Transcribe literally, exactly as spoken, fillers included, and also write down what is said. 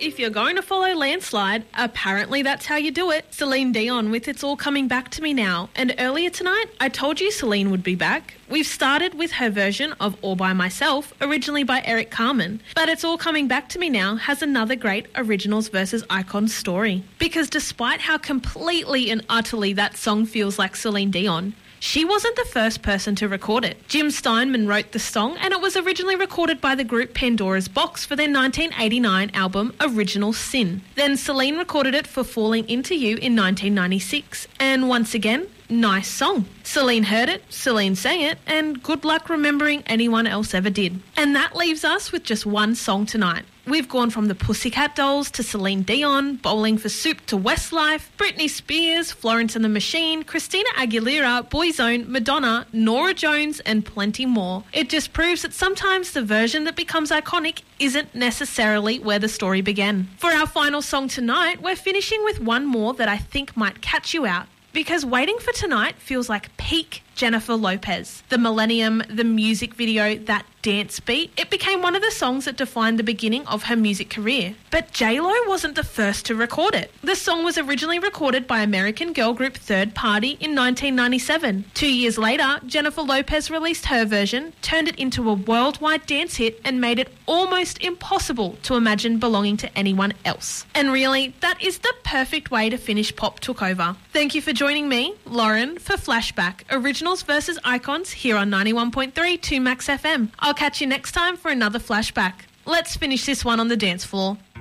if you're going to follow Landslide, apparently that's how you do it. Celine Dion with It's All Coming Back to Me Now. And earlier tonight, I told you Celine would be back. We've started with her version of All By Myself, originally by Eric Carmen. But It's All Coming Back to Me Now has another great Originals versus Icons story. Because despite how completely and utterly that song feels like Celine Dion, she wasn't the first person to record it. Jim Steinman wrote the song, and it was originally recorded by the group Pandora's Box for their nineteen eighty-nine album Original Sin. Then Celine recorded it for Falling Into You in nineteen ninety-six, and once again, nice song. Celine heard it, Celine sang it, and good luck remembering anyone else ever did. And that leaves us with just one song tonight. We've gone from the Pussycat Dolls to Celine Dion, Bowling for Soup to Westlife, Britney Spears, Florence and the Machine, Christina Aguilera, Boyzone, Madonna, Norah Jones, and plenty more. It just proves that sometimes the version that becomes iconic isn't necessarily where the story began. For our final song tonight, we're finishing with one more that I think might catch you out. Because Waiting for Tonight feels like peak Jennifer Lopez. The Millennium, the music video, that dance beat, it became one of the songs that defined the beginning of her music career. But J Lo wasn't the first to record it. The song was originally recorded by American girl group Third Party in nineteen ninety-seven. Two years later, Jennifer Lopez released her version, turned it into a worldwide dance hit, and made it almost impossible to imagine belonging to anyone else. And really, that is the perfect way to finish Pop Took Over. Thank you for joining me, Lauren, for Flashback, Originals versus Icons here on ninety-one point three two Max F M. I'll catch you next time for another Flashback. Let's finish this one on the dance floor.